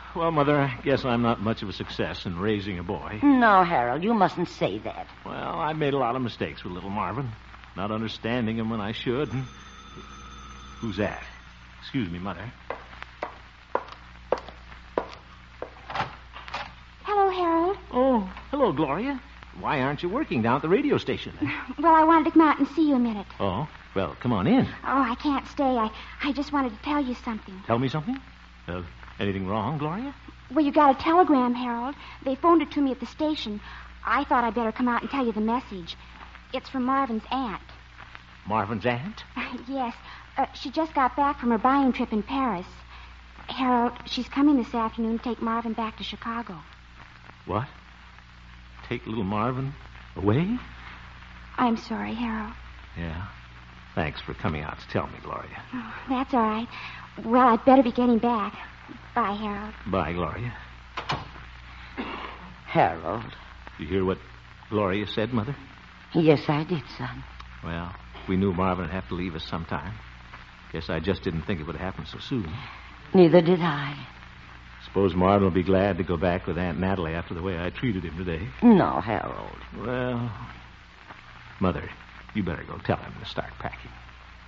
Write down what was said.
Well, Mother, I guess I'm not much of a success in raising a boy. No, Harold, you mustn't say that. Well, I made a lot of mistakes with little Marvin. Not understanding him when I should. And... Who's that? Excuse me, Mother. Hello, Harold. Oh, hello, Gloria. Why aren't you working down at the radio station then? Well, I wanted to come out and see you a minute. Oh, well, come on in. Oh, I can't stay. I just wanted to tell you something. Tell me something? Anything wrong, Gloria? Well, you got a telegram, Harold. They phoned it to me at the station. I thought I'd better come out and tell you the message. It's from Marvin's aunt. Marvin's aunt? Yes. She just got back from her buying trip in Paris. Harold, she's coming this afternoon to take Marvin back to Chicago. What? Take little Marvin away? I'm sorry, Harold. Yeah. Thanks for coming out to tell me, Gloria. Oh, that's all right. Well, I'd better be getting back. Bye, Harold. Bye, Gloria. Harold. You hear what Gloria said, Mother? Yes, I did, son. Well, we knew Marvin would have to leave us sometime. Guess I just didn't think it would happen so soon. Neither did I. Suppose Marvin will be glad to go back with Aunt Natalie after the way I treated him today. No, Harold. Well, Mother, you better go tell him to start packing.